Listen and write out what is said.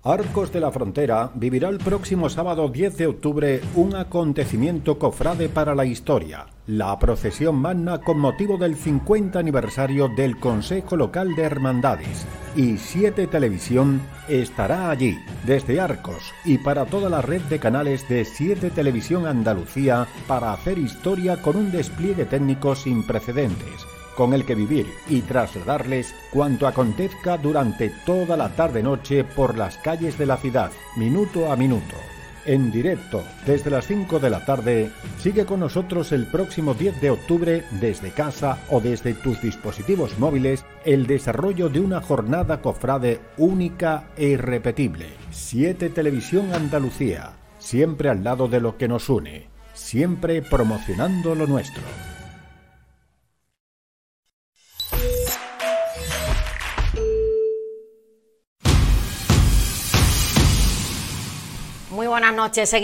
Arcos de la Frontera vivirá el próximo sábado 10 de octubre un acontecimiento cofrade para la historia, la procesión magna con motivo del 50 aniversario del Consejo Local de Hermandades. Y 7 Televisión estará allí, desde Arcos y para toda la red de canales de 7 Televisión Andalucía, para hacer historia con un despliegue técnico sin precedentes, con el que vivir y trasladarles cuanto acontezca durante toda la tarde-noche por las calles de la ciudad, minuto a minuto. En directo, desde las 5 de la tarde, sigue con nosotros el próximo 10 de octubre desde casa o desde tus dispositivos móviles el desarrollo de una jornada cofrade única e irrepetible. 7 Televisión Andalucía, siempre al lado de lo que nos une, siempre promocionando lo nuestro. Muy buenas noches.